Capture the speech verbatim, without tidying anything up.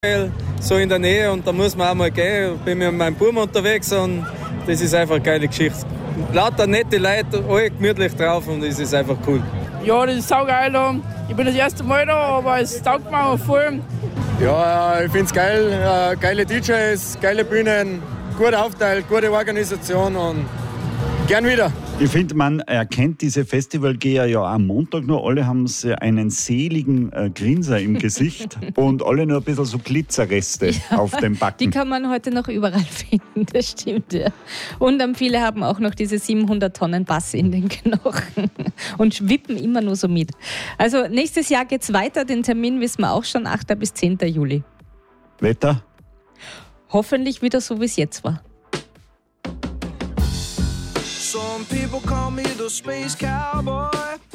so in der Nähe und da muss man auch mal gehen. Ich bin mit meinem Buben unterwegs und das ist einfach eine geile Geschichte. Lauter nette Leute, alle gemütlich drauf und das ist einfach cool. Ja, das ist saugeil da. Ich bin das erste Mal da, aber es taugt mir auch voll. Ja, ich finde es geil. Äh, geile D Js, geile Bühnen, guter Aufteil, gute Organisation und gern wieder. Ich finde, man erkennt diese Festivalgeher ja am Montag nur. Alle haben so einen seligen äh, Grinser im Gesicht und alle nur ein bisschen so Glitzerreste ja, auf dem Backen. Die kann man heute noch überall finden, das stimmt, ja. Und um, viele haben auch noch diese siebenhundert Tonnen Bass in den Knochen und schwippen immer nur so mit. Also nächstes Jahr geht's weiter, den Termin wissen wir auch schon, achter bis zehnter Juli. Wetter? Hoffentlich wieder so, wie es jetzt war. Some people call me the space cowboy.